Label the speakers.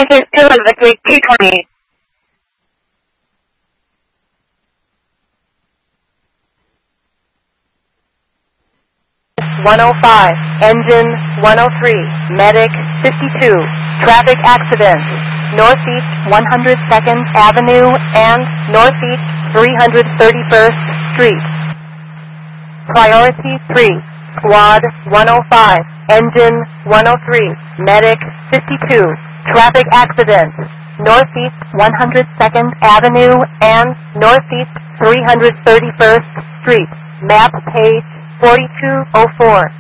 Speaker 1: it was a quick T20.
Speaker 2: 105, engine 103, medic 52, traffic accident, northeast 102nd Avenue and northeast 331st Street. Priority 3, squad 105, engine 103, medic 52, traffic accident, northeast 102nd Avenue and northeast 331st Street. Map page 4204.